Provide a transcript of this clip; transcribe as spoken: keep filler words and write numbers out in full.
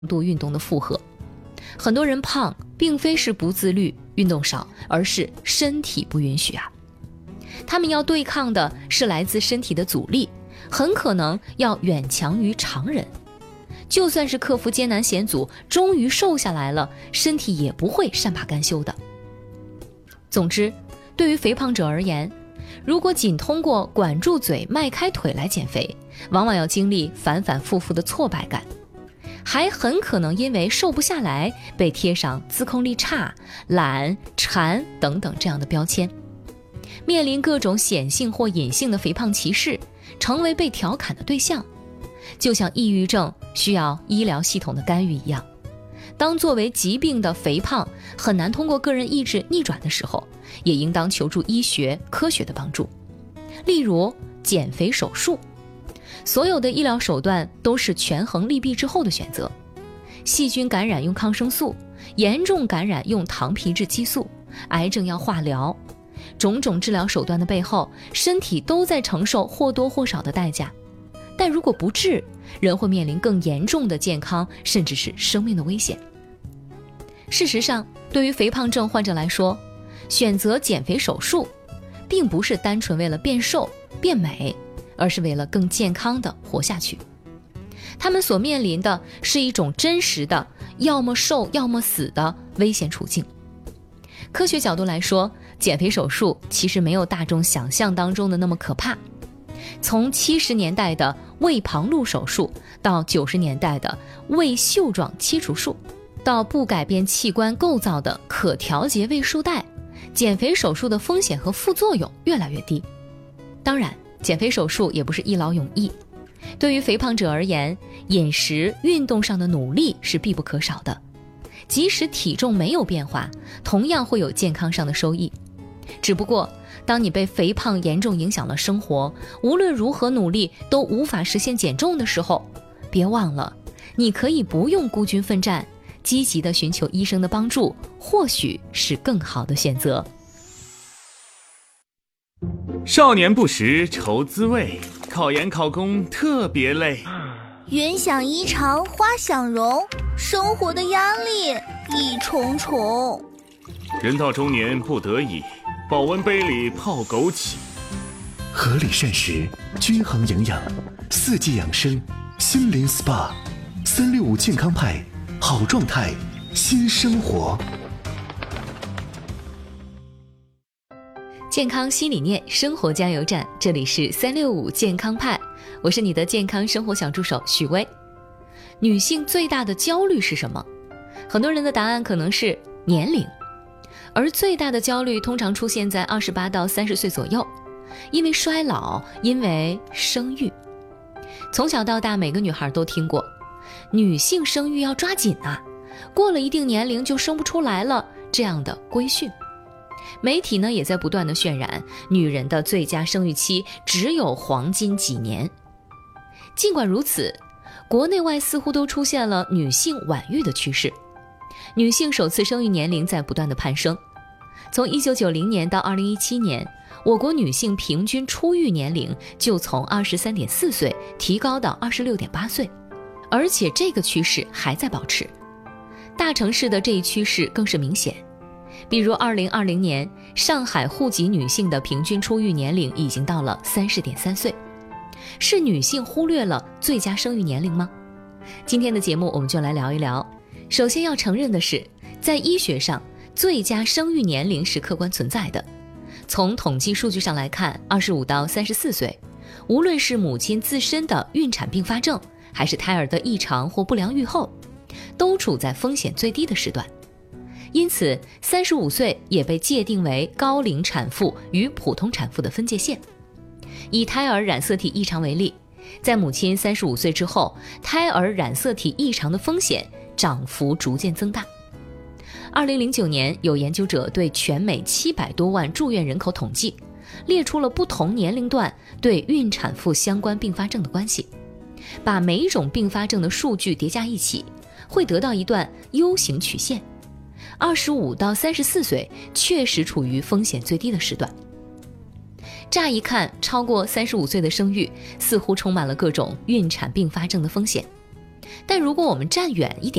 度运动的负荷。很多人胖并非是不自律运动少，而是身体不允许啊。他们要对抗的是来自身体的阻力，很可能要远强于常人。就算是克服艰难险阻，终于瘦下来了，身体也不会善罢甘休的。总之，对于肥胖者而言，如果仅通过管住嘴迈开腿来减肥，往往要经历反反复复的挫败感，还很可能因为瘦不下来被贴上自控力差、懒、馋等等这样的标签，面临各种显性或隐性的肥胖歧视，成为被调侃的对象。就像抑郁症需要医疗系统的干预一样，当作为疾病的肥胖很难通过个人意志逆转的时候，也应当求助医学科学的帮助。例如减肥手术，所有的医疗手段都是权衡利弊之后的选择。细菌感染用抗生素，严重感染用糖皮质激素，癌症要化疗。种种治疗手段的背后，身体都在承受或多或少的代价。但如果不治，人会面临更严重的健康甚至是生命的危险。事实上，对于肥胖症患者来说，选择减肥手术并不是单纯为了变瘦变美，而是为了更健康地活下去。他们所面临的是一种真实的要么瘦要么死的危险处境。科学角度来说，减肥手术其实没有大众想象当中的那么可怕。从七十年代的胃旁路手术，到九十年代的胃袖状切除术，到不改变器官构造的可调节胃束带，减肥手术的风险和副作用越来越低。当然，减肥手术也不是一劳永逸。对于肥胖者而言，饮食、运动上的努力是必不可少的。即使体重没有变化，同样会有健康上的收益。只不过，当你被肥胖严重影响了生活，无论如何努力都无法实现减重的时候，别忘了，你可以不用孤军奋战，积极地寻求医生的帮助，或许是更好的选择。 少年不识愁滋味，考研考公特别累。 云想衣裳花想容，生活的压力一重重。 人到中年不得已，保温杯里泡枸杞。 合理膳食，均衡营养，四季养生，心灵 S P A， 三六五健康派，好状态，新生活。 健康新理念，生活加油站，这里是三六五健康派，我是你的健康生活小助手许巍。女性最大的焦虑是什么？很多人的答案可能是年龄，而最大的焦虑通常出现在二十八到三十岁左右，因为衰老，因为生育。从小到大，每个女孩都听过，女性生育要抓紧啊，过了一定年龄就生不出来了，这样的规训。媒体呢也在不断的渲染，女人的最佳生育期只有黄金几年。尽管如此，国内外似乎都出现了女性晚育的趋势，女性首次生育年龄在不断的攀升。从一九九零年到二零一七年，我国女性平均出育年龄就从二十三点四岁提高到二十六点八岁，而且这个趋势还在保持。大城市的这一趋势更是明显。比如二零二零年，上海户籍女性的平均出育年龄已经到了三十点三岁。是女性忽略了最佳生育年龄吗？今天的节目我们就来聊一聊。首先要承认的是，在医学上，最佳生育年龄是客观存在的。从统计数据上来看，二十五到三十四岁，无论是母亲自身的孕产并发症，还是胎儿的异常或不良预后，都处在风险最低的时段。因此三十五岁也被界定为高龄产妇与普通产妇的分界线。以胎儿染色体异常为例，在母亲三十五岁之后，胎儿染色体异常的风险涨幅逐渐增大。二零零九年，有研究者对全美七百多万住院人口统计，列出了不同年龄段对孕产妇相关并发症的关系，把每一种并发症的数据叠加一起，会得到一段 U 型曲线。二十五到三十四岁确实处于风险最低的时段。乍一看，超过三十五岁的生育似乎充满了各种孕产并发症的风险。 但如果我们站远一点